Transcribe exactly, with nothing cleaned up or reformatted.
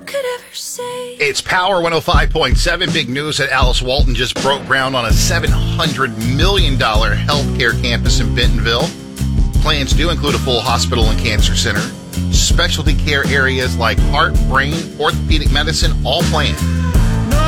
could ever say. It's Power one oh five point seven. Big news that Alice Walton just broke ground on a seven hundred million dollars healthcare campus in Bentonville. Plans do include a full hospital and cancer center. Specialty care areas like heart, brain, orthopedic medicine, all planned.